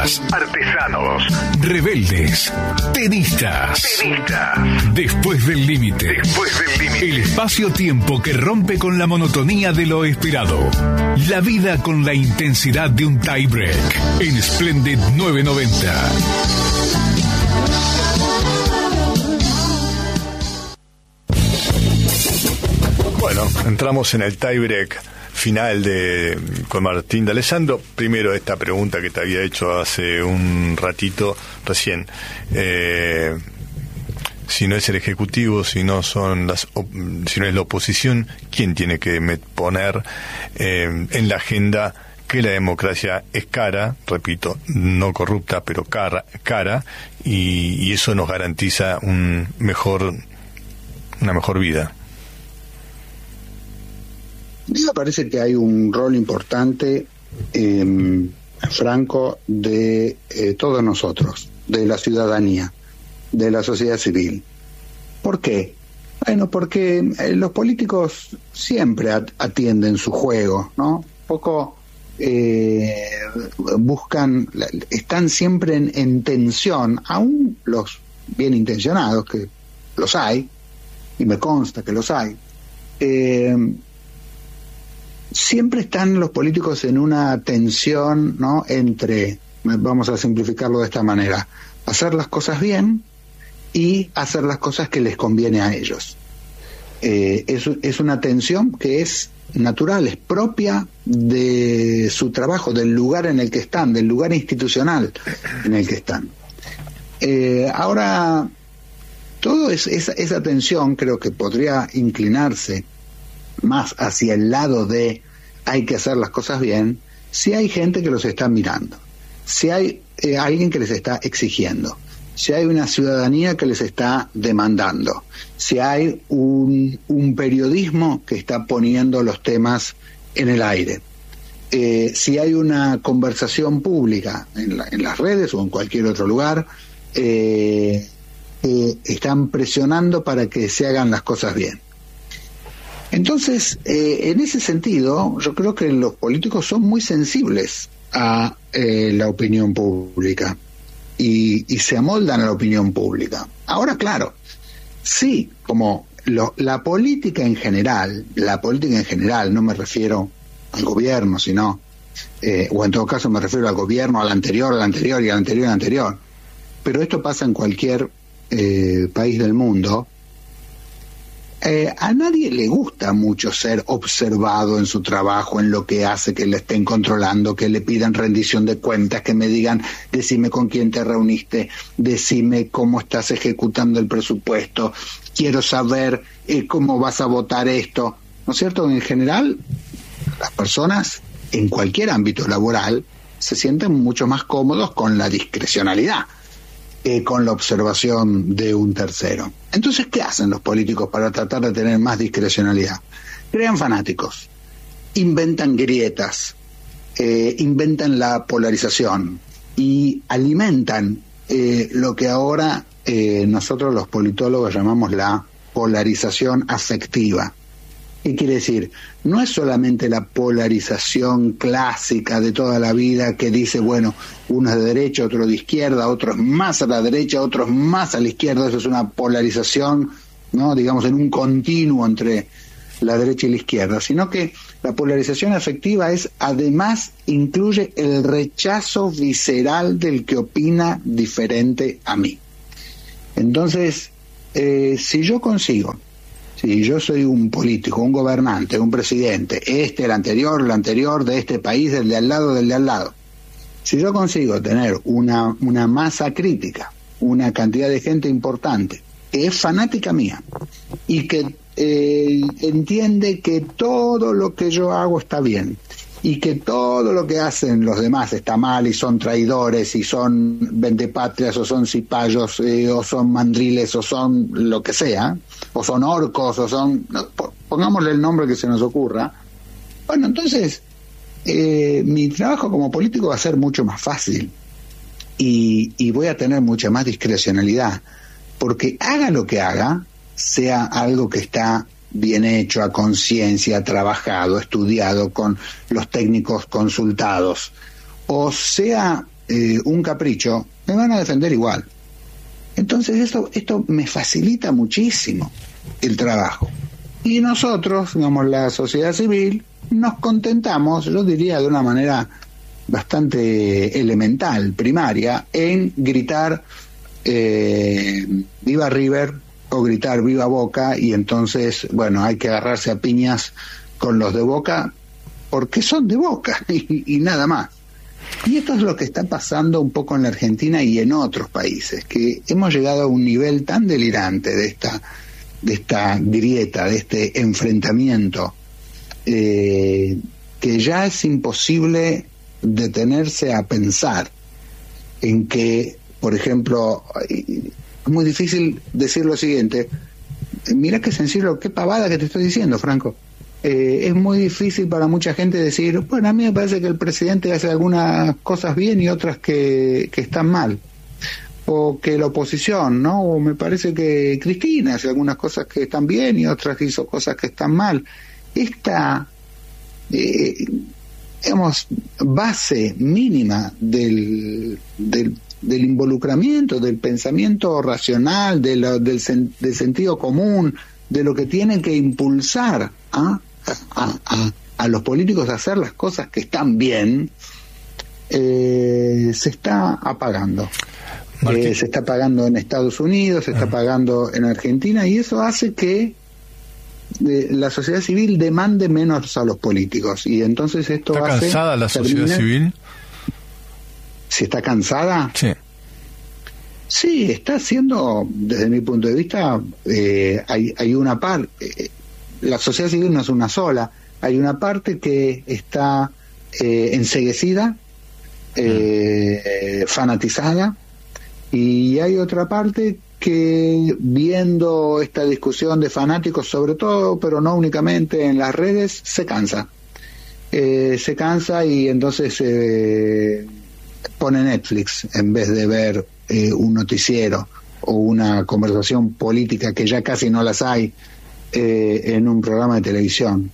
artistas, artesanos, rebeldes, tenistas. Después del límite. El espacio-tiempo que rompe con la monotonía de lo esperado. La vida con la intensidad de un tie-break en Splendid 990. Bueno, entramos en el tie-break final con Martín D'Alessandro. Primero esta pregunta que te había hecho hace un ratito recién. Si no es el Ejecutivo, si no es la oposición, ¿quién tiene que poner en la agenda que la democracia es cara, repito, no corrupta, pero cara, y eso nos garantiza una mejor vida? Me parece que hay un rol importante, Franco, de todos nosotros, de la ciudadanía, de la sociedad civil. ¿Por qué? Bueno, porque los políticos siempre atienden su juego, ¿no? Poco buscan, están siempre en tensión, aún los bien intencionados, que los hay, y me consta que los hay, siempre están los políticos en una tensión, ¿no? Entre, vamos a simplificarlo de esta manera, hacer las cosas bien y hacer las cosas que les conviene a ellos. Es una tensión que es natural, es propia de su trabajo, del lugar en el que están, del lugar institucional en el que están. Ahora, esa tensión creo que podría inclinarse más hacia el lado de hay que hacer las cosas bien, si hay gente que los está mirando, si hay alguien que les está exigiendo, si hay una ciudadanía que les está demandando, si hay un periodismo que está poniendo los temas en el aire, si hay una conversación pública en las redes o en cualquier otro lugar, que están presionando para que se hagan las cosas bien. Entonces, en ese sentido, yo creo que los políticos son muy sensibles a la opinión pública y se amoldan a la opinión pública. Ahora, claro, sí, como la política en general, no me refiero al gobierno, sino, o en todo caso me refiero al gobierno, al anterior y al anterior, pero esto pasa en cualquier país del mundo. A nadie le gusta mucho ser observado en su trabajo, en lo que hace, que le estén controlando, que le pidan rendición de cuentas, que me digan, decime con quién te reuniste, decime cómo estás ejecutando el presupuesto, quiero saber cómo vas a votar esto, ¿no es cierto? En general, las personas en cualquier ámbito laboral se sienten mucho más cómodos con la discrecionalidad, con la observación de un tercero. Entonces, ¿qué hacen los políticos para tratar de tener más discrecionalidad? Crean fanáticos, inventan grietas, inventan la polarización y alimentan lo que ahora nosotros los politólogos llamamos la polarización afectiva. ¿Qué quiere decir? No es solamente la polarización clásica de toda la vida que dice, bueno, uno es de derecha, otro de izquierda, otro es más a la derecha, otro es más a la izquierda. Eso es una polarización, ¿no? Digamos, en un continuo entre la derecha y la izquierda, sino que la polarización afectiva además incluye el rechazo visceral del que opina diferente a mí. Entonces, si yo soy un político, un gobernante, un presidente, el anterior de este país, del de al lado, si yo consigo tener una masa crítica, una cantidad de gente importante, que es fanática mía, y que entiende que todo lo que yo hago está bien, y que todo lo que hacen los demás está mal, y son traidores, y son vendepatrias, o son cipayos, o son mandriles, o son lo que sea, o son orcos, o son... pongámosle el nombre que se nos ocurra. Bueno, entonces, mi trabajo como político va a ser mucho más fácil, y voy a tener mucha más discrecionalidad, porque haga lo que haga, sea algo que está bien hecho, a conciencia, trabajado, estudiado con los técnicos consultados, o sea un capricho, me van a defender igual. Entonces esto me facilita muchísimo el trabajo. Y nosotros, digamos, la sociedad civil, nos contentamos, yo diría de una manera bastante elemental, primaria, en gritar viva River o gritar viva Boca, y entonces, bueno, hay que agarrarse a piñas con los de Boca porque son de Boca y nada más. Y esto es lo que está pasando un poco en la Argentina y en otros países, que hemos llegado a un nivel tan delirante de esta grieta, de este enfrentamiento, que ya es imposible detenerse a pensar en que, por ejemplo, es muy difícil decir lo siguiente: mira qué sencillo, qué pavada que te estoy diciendo, Franco. Es muy difícil para mucha gente decir, bueno, a mí me parece que el presidente hace algunas cosas bien y otras que están mal, o que la oposición, ¿no? O me parece que Cristina hace algunas cosas que están bien y otras que hizo cosas que están mal. Esta digamos, base mínima del involucramiento, del pensamiento racional, del sentido común, de lo que tienen que impulsar a los políticos a hacer las cosas que están bien, se está apagando. Se está apagando en Estados Unidos, se está apagando en Argentina, y eso hace que la sociedad civil demande menos a los políticos, y entonces esto ¿Está cansada la sociedad civil? ¿Si está cansada? Sí. Sí, está haciendo, desde mi punto de vista, hay una parte, la sociedad civil no es una sola, hay una parte que está enceguecida, fanatizada, y hay otra parte que, viendo esta discusión de fanáticos sobre todo, pero no únicamente en las redes, se cansa y entonces pone Netflix en vez de ver un noticiero o una conversación política, que ya casi no las hay en un programa de televisión.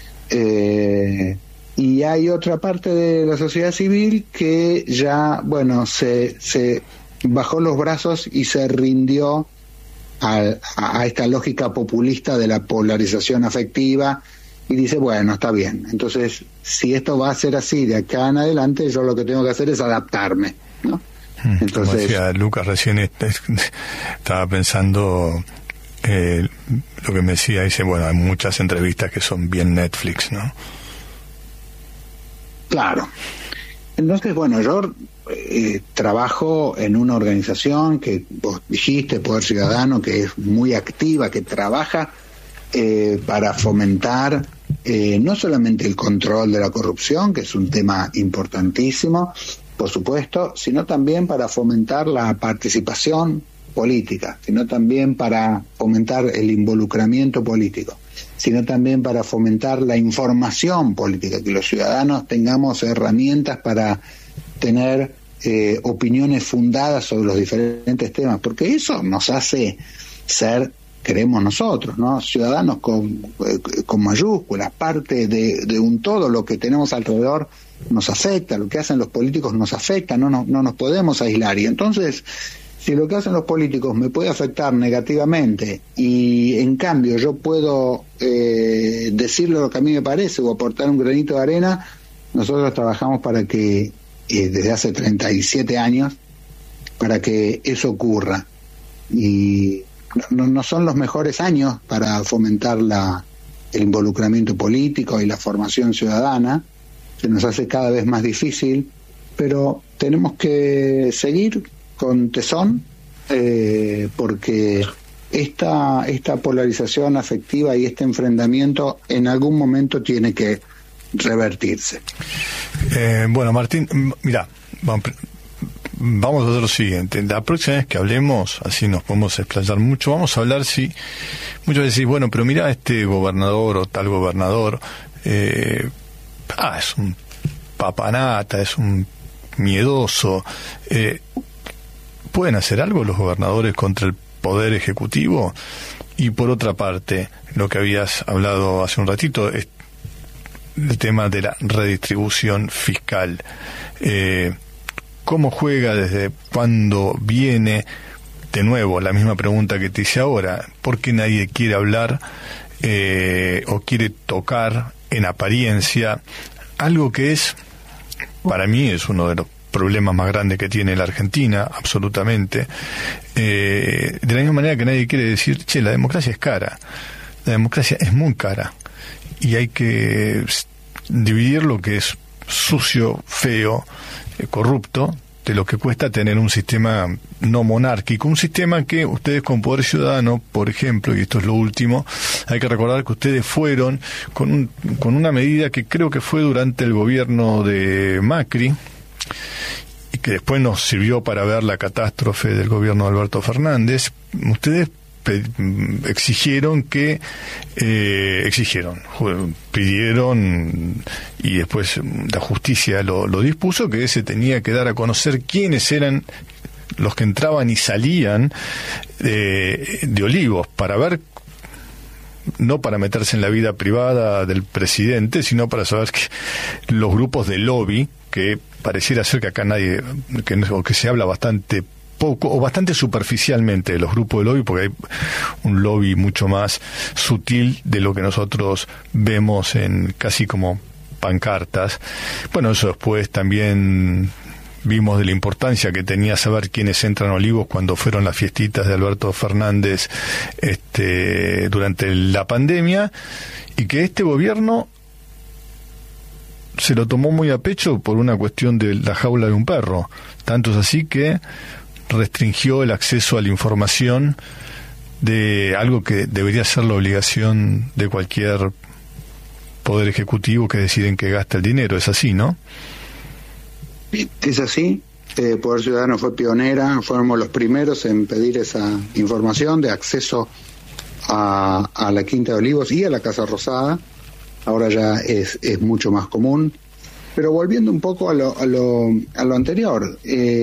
Y hay otra parte de la sociedad civil que ya, bueno, se bajó los brazos y se rindió a esta lógica populista de la polarización afectiva, y dice, bueno, está bien, entonces si esto va a ser así de acá en adelante, yo lo que tengo que hacer es adaptarme, ¿no? Entonces, como decía Lucas recién, estaba pensando lo que me decía, dice, bueno, hay muchas entrevistas que son bien Netflix, ¿no? Claro. Entonces, bueno, yo trabajo en una organización que vos dijiste, Poder Ciudadano, que es muy activa, que trabaja para fomentar no solamente el control de la corrupción, que es un tema importantísimo, por supuesto, sino también para fomentar la participación política, sino también para fomentar el involucramiento político, sino también para fomentar la información política, que los ciudadanos tengamos herramientas para tener opiniones fundadas sobre los diferentes temas, porque eso nos hace ser, creemos nosotros, ¿no?, ciudadanos con mayúsculas, parte de un todo. Lo que tenemos alrededor nos afecta, lo que hacen los políticos nos afecta, no nos podemos aislar. Y entonces, si lo que hacen los políticos me puede afectar negativamente y en cambio yo puedo decirle lo que a mí me parece o aportar un granito de arena, nosotros trabajamos para que, desde hace 37 años, para que eso ocurra. Y no son los mejores años para fomentar el involucramiento político y la formación ciudadana, se nos hace cada vez más difícil, pero tenemos que seguir con tesón, porque esta polarización afectiva y este enfrentamiento en algún momento tiene que revertirse. Bueno, Martín, mira, vamos a hacer lo siguiente. La próxima vez que hablemos, así nos podemos explayar mucho, vamos a hablar, muchas veces decís, bueno, pero mira, este gobernador o tal gobernador, es un papanata, es un miedoso. ¿Pueden hacer algo los gobernadores contra el poder ejecutivo? Y por otra parte, lo que habías hablado hace un ratito, es el tema de la redistribución fiscal. cómo juega, desde cuándo viene. De nuevo, la misma pregunta que te hice ahora, ¿por qué nadie quiere hablar o quiere tocar en apariencia algo que es, para mí, es uno de los problemas más grandes que tiene la Argentina, absolutamente? De la misma manera que nadie quiere decir, che, la democracia es cara, la democracia es muy cara, y hay que dividir lo que es sucio, feo, corrupto, de lo que cuesta tener un sistema no monárquico, un sistema que ustedes con Poder Ciudadano, por ejemplo, y esto es lo último, hay que recordar que ustedes fueron con una medida que creo que fue durante el gobierno de Macri, y que después nos sirvió para ver la catástrofe del gobierno de Alberto Fernández. Ustedes pidieron, y después la justicia lo dispuso, que se tenía que dar a conocer quiénes eran los que entraban y salían de Olivos, para ver, no para meterse en la vida privada del presidente, sino para saber que los grupos de lobby, que pareciera ser que acá nadie, que se habla bastante poco o bastante superficialmente de los grupos de lobby, porque hay un lobby mucho más sutil de lo que nosotros vemos en casi como pancartas. Bueno, eso después también vimos de la importancia que tenía saber quiénes entran a Olivos cuando fueron las fiestitas de Alberto Fernández durante la pandemia, y que este gobierno se lo tomó muy a pecho por una cuestión de la jaula de un perro. Tanto es así que restringió el acceso a la información de algo que debería ser la obligación de cualquier poder ejecutivo, que deciden que gasta el dinero. Es así, ¿no? Es así. Poder Ciudadano fue pionera, fuimos los primeros en pedir esa información de acceso a la Quinta de Olivos y a la Casa Rosada. Ahora ya es mucho más común. Pero volviendo un poco a lo anterior,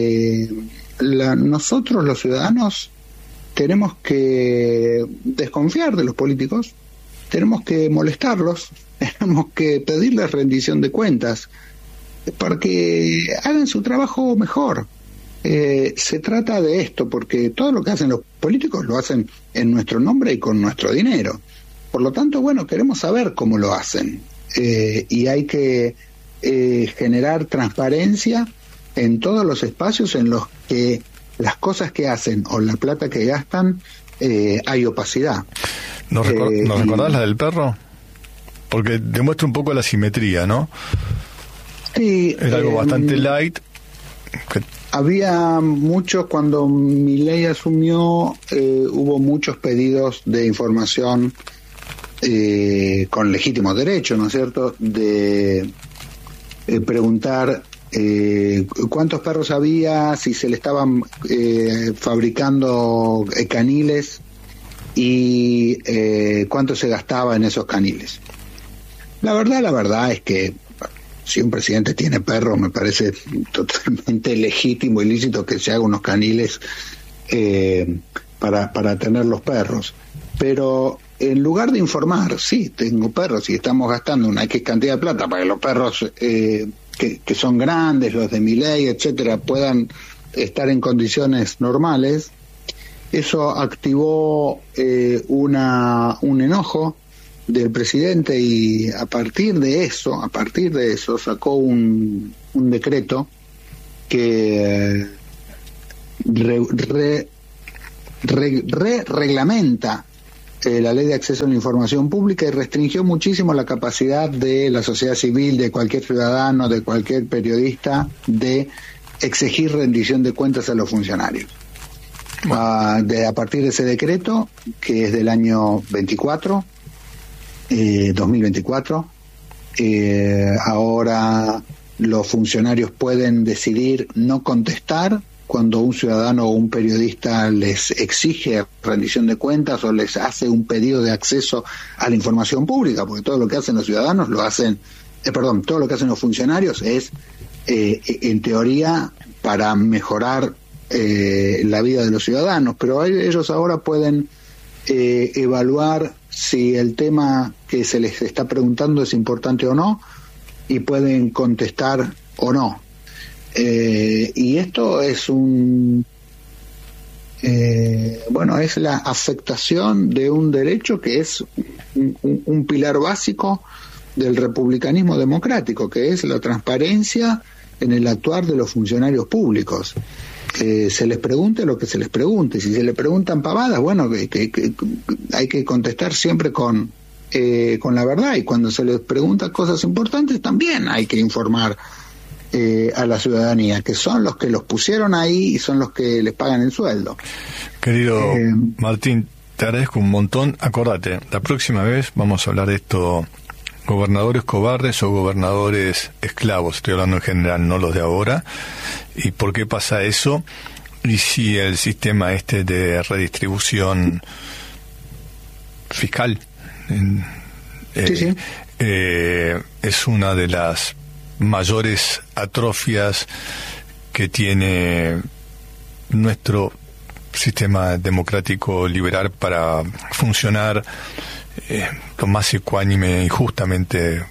nosotros los ciudadanos tenemos que desconfiar de los políticos, tenemos que molestarlos, tenemos que pedirles rendición de cuentas para que hagan su trabajo mejor. Se trata de esto, porque todo lo que hacen los políticos lo hacen en nuestro nombre y con nuestro dinero. Por lo tanto, bueno, queremos saber cómo lo hacen, y hay que generar transparencia en todos los espacios en los que las cosas que hacen o la plata que gastan hay opacidad. ¿Nos recordás la del perro? Porque demuestra un poco la simetría, ¿no? Sí. Era algo bastante light. Había muchos, cuando Milei asumió, hubo muchos pedidos de información con legítimo derecho, ¿no es cierto?, de preguntar cuántos perros había, si se le estaban fabricando caniles y cuánto se gastaba en esos caniles. La verdad es que si un presidente tiene perros, me parece totalmente legítimo y lícito que se haga unos caniles para tener los perros. Pero en lugar de informar, sí, tengo perros y estamos gastando una X cantidad de plata para que los perros que son grandes, los de Milei, etcétera, puedan estar en condiciones normales, eso activó un enojo del presidente, y a partir de eso sacó un decreto que reglamenta la ley de acceso a la información pública, y restringió muchísimo la capacidad de la sociedad civil, de cualquier ciudadano, de cualquier periodista, de exigir rendición de cuentas a los funcionarios. A partir de ese decreto, que es del año 2024, ahora los funcionarios pueden decidir no contestar cuando un ciudadano o un periodista les exige rendición de cuentas o les hace un pedido de acceso a la información pública, porque todo lo que hacen los ciudadanos todo lo que hacen los funcionarios es, en teoría, para mejorar la vida de los ciudadanos, pero ellos ahora pueden evaluar si el tema que se les está preguntando es importante o no, y pueden contestar o no. Y esto es es la afectación de un derecho que es un pilar básico del republicanismo democrático, que es la transparencia en el actuar de los funcionarios públicos. Que se les pregunte lo que se les pregunte. Si se les preguntan pavadas, bueno, que hay que contestar siempre con la verdad, y cuando se les preguntan cosas importantes también hay que informar a la ciudadanía, que son los que los pusieron ahí y son los que les pagan el sueldo. Querido Martín, te agradezco un montón. Acordate, la próxima vez vamos a hablar de esto, gobernadores cobardes o gobernadores esclavos, estoy hablando en general, no los de ahora, y por qué pasa eso, y si el sistema de redistribución fiscal sí. Es una de las mayores atrofias que tiene nuestro sistema democrático liberal para funcionar lo más ecuánime y justamente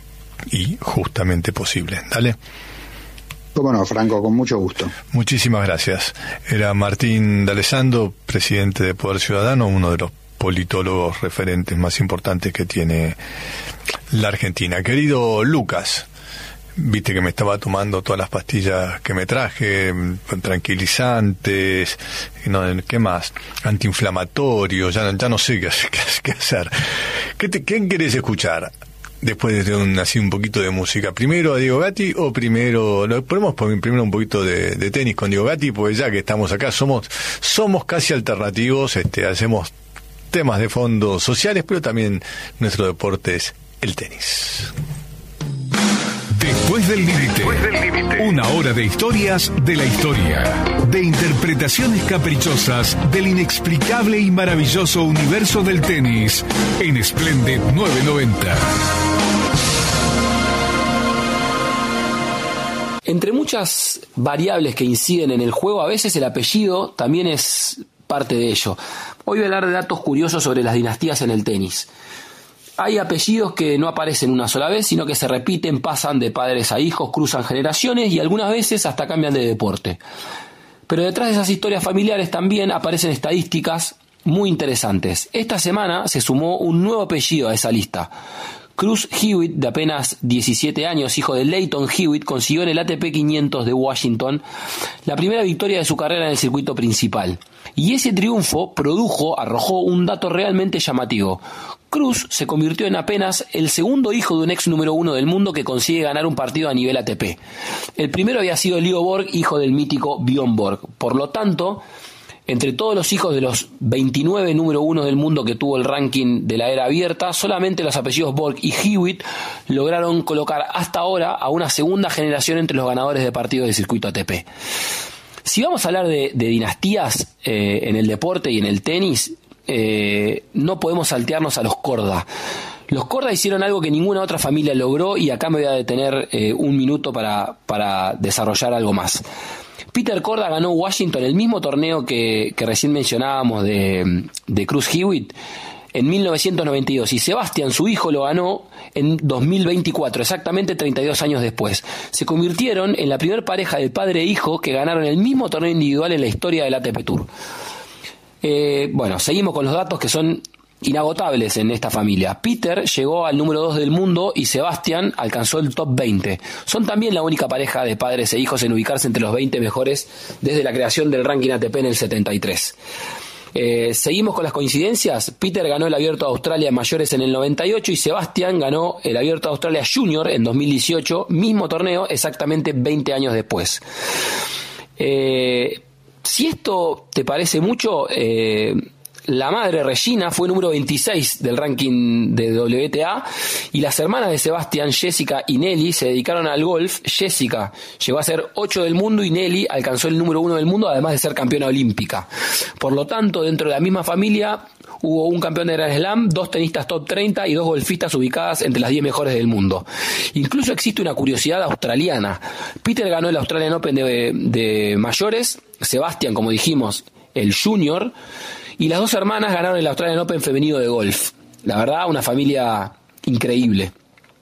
posible. Dale. Cómo no, Franco, con mucho gusto. Muchísimas gracias. Era Martín D'Alessandro, presidente de Poder Ciudadano, uno de los politólogos referentes más importantes que tiene la Argentina. Querido Lucas, viste que me estaba tomando todas las pastillas que me traje, tranquilizantes, ¿qué más? Antiinflamatorios, ya no sé qué hacer. ¿Quién querés escuchar después de un poquito de música? ¿Primero a Diego Gatti o primero un poquito de tenis con Diego Gatti? Porque ya que estamos acá somos casi alternativos, hacemos temas de fondo sociales, pero también nuestro deporte es el tenis. Después del límite, una hora de historias de la historia, de interpretaciones caprichosas del inexplicable y maravilloso universo del tenis en Splendid 990. Entre muchas variables que inciden en el juego, a veces el apellido también es parte de ello. Hoy voy a hablar de datos curiosos sobre las dinastías en el tenis. Hay apellidos que no aparecen una sola vez, sino que se repiten, pasan de padres a hijos, cruzan generaciones y algunas veces hasta cambian de deporte. Pero detrás de esas historias familiares también aparecen estadísticas muy interesantes. Esta semana se sumó un nuevo apellido a esa lista. Cruz Hewitt, de apenas 17 años, hijo de Lleyton Hewitt, consiguió en el ATP 500 de Washington la primera victoria de su carrera en el circuito principal. Y ese triunfo arrojó un dato realmente llamativo. Cruz se convirtió en apenas el segundo hijo de un ex número 1 del mundo que consigue ganar un partido a nivel ATP. El primero había sido Leo Borg, hijo del mítico Bjorn Borg. Por lo tanto, entre todos los hijos de los 29 número 1 del mundo que tuvo el ranking de la era abierta, solamente los apellidos Borg y Hewitt lograron colocar hasta ahora a una segunda generación entre los ganadores de partidos del circuito ATP. Si vamos a hablar de dinastías en el deporte y en el tenis, no podemos saltearnos a los Korda. Los Korda hicieron algo que ninguna otra familia logró, y acá me voy a detener un minuto para desarrollar algo más. Peter Korda ganó Washington, el mismo torneo que recién mencionábamos de Cruz Hewitt, en 1992, y Sebastian, su hijo, lo ganó en 2024, exactamente 32 años después. Se convirtieron en la primera pareja de padre e hijo que ganaron el mismo torneo individual en la historia del ATP Tour. Seguimos con los datos que son inagotables en esta familia. Peter llegó al número 2 del mundo y Sebastian alcanzó el top 20. Son también la única pareja de padres e hijos en ubicarse entre los 20 mejores desde la creación del ranking ATP en el 73. Seguimos con las coincidencias. Peter ganó el Abierto de Australia en mayores en el 98 y Sebastian ganó el Abierto de Australia Junior en 2018, mismo torneo, exactamente 20 años después. Si esto te parece mucho, la madre Regina fue número 26 del ranking de WTA, y las hermanas de Sebastián, Jessica y Nelly, se dedicaron al golf. Jessica llegó a ser 8 del mundo y Nelly alcanzó el número 1 del mundo, además de ser campeona olímpica. Por lo tanto, dentro de la misma familia hubo un campeón de Grand Slam, 2 tenistas top 30 y 2 golfistas ubicadas entre las 10 mejores del mundo. Incluso existe una curiosidad australiana. Peter ganó el Australian Open de mayores, Sebastián, como dijimos, el Junior, y las 2 hermanas ganaron el Australian Open femenino de golf. La verdad, una familia increíble.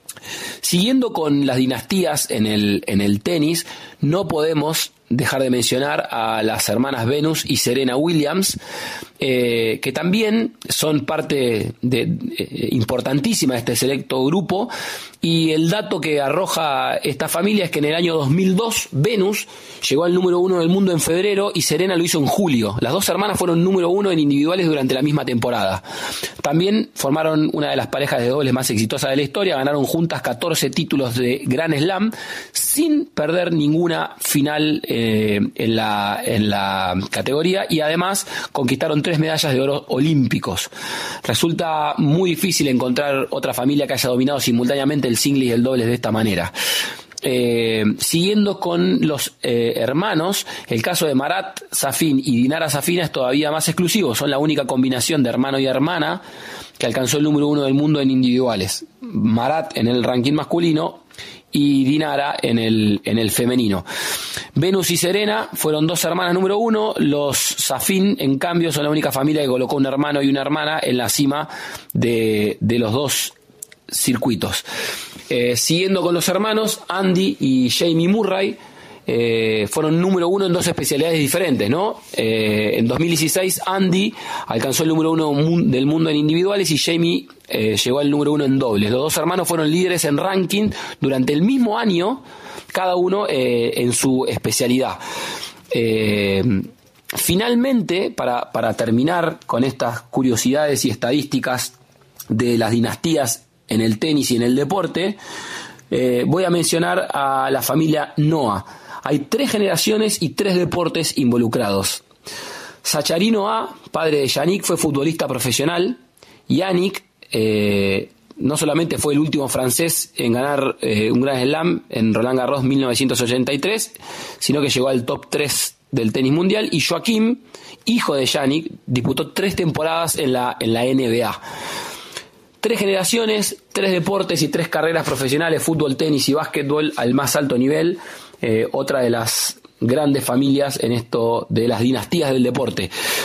Siguiendo con las dinastías en el tenis, no podemos dejar de mencionar a las hermanas Venus y Serena Williams, que también son parte importantísima de este selecto grupo. Y el dato que arroja esta familia es que en el año 2002 Venus llegó al número 1 del mundo en febrero y Serena lo hizo en julio. Las dos hermanas fueron número 1 en individuales durante la misma temporada. También formaron una de las parejas de dobles más exitosas de la historia, ganaron juntas 14 títulos de Grand Slam sin perder ninguna final en la categoría, y además conquistaron 3 medallas de oro olímpicos. Resulta muy difícil encontrar otra familia que haya dominado simultáneamente el singles y el dobles de esta manera. Siguiendo con los hermanos, el caso de Marat Safin y Dinara Safina es todavía más exclusivo. Son la única combinación de hermano y hermana que alcanzó el número 1 del mundo en individuales. Marat en el ranking masculino y Dinara en el femenino. Venus y Serena fueron 2 hermanas número 1. Los Safin, en cambio, son la única familia que colocó un hermano y una hermana en la cima de los 2 circuitos. Siguiendo con los hermanos, Andy y Jamie Murray fueron número 1 en 2 especialidades diferentes, ¿no? En 2016 Andy alcanzó el número 1 del mundo en individuales y Jamie llegó al número 1 en dobles. Los 2 hermanos fueron líderes en ranking durante el mismo año, cada uno en su especialidad. Finalmente, para terminar con estas curiosidades y estadísticas de las dinastías en el tenis y en el deporte, voy a mencionar a la familia Noah. Hay 3 generaciones y 3 deportes involucrados. Zachary Noah, padre de Yannick, fue futbolista profesional. Yannick no solamente fue el último francés en ganar un Grand Slam en Roland Garros 1983, sino que llegó al top 3 del tenis mundial. Y Joaquim, hijo de Yannick, disputó 3 temporadas en la NBA. 3 generaciones, 3 deportes y 3 carreras profesionales: fútbol, tenis y básquetbol al más alto nivel. Otra de las grandes familias en esto de las dinastías del deporte.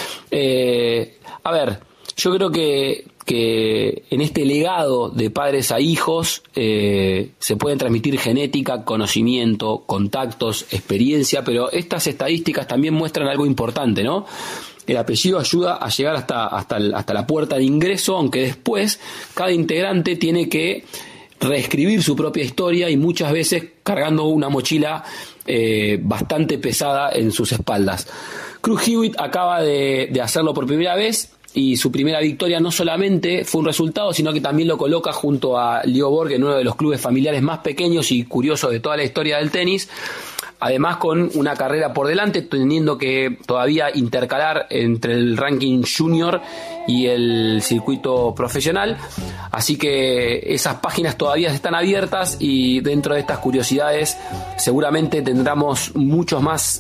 A ver, yo creo que en este legado de padres a hijos se pueden transmitir genética, conocimiento, contactos, experiencia, pero estas estadísticas también muestran algo importante, ¿no? El apellido ayuda a llegar hasta la puerta de ingreso, aunque después cada integrante tiene que reescribir su propia historia y muchas veces cargando una mochila bastante pesada en sus espaldas. Cruz Hewitt acaba de hacerlo por primera vez, y su primera victoria no solamente fue un resultado, sino que también lo coloca junto a Leo Borg en uno de los clubes familiares más pequeños y curiosos de toda la historia del tenis. Además, con una carrera por delante, teniendo que todavía intercalar entre el ranking junior y el circuito profesional. Así que esas páginas todavía están abiertas, y dentro de estas curiosidades seguramente tendremos muchos más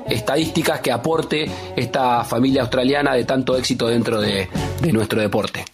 estadísticas que aporte esta familia australiana de tanto éxito dentro de nuestro deporte.